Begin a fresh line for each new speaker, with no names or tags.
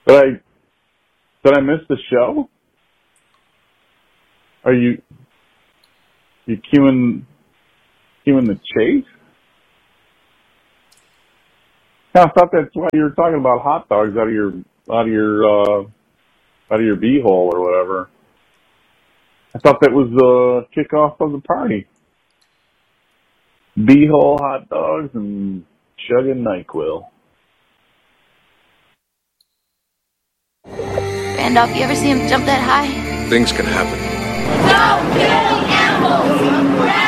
Did I miss the show? Are you cueing the chase? I thought that's why you were talking about hot dogs out of your beehole or whatever. I thought that was the kickoff of the party. Beehole hot dogs and chugging NyQuil.
Randolph, you ever see him jump that high?
Things can happen.
Don't kill animals!